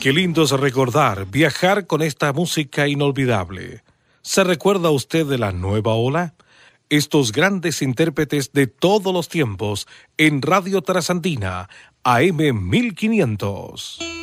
Qué lindo es recordar, viajar con esta música inolvidable. ¿Se recuerda usted de la nueva ola? Estos grandes intérpretes de todos los tiempos en Radio Trasandina, AM 1500.